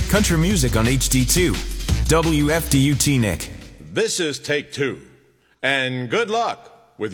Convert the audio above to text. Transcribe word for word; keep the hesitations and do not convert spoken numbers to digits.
Country music on H D two. W F D U T Nick. This is take two. And good luck.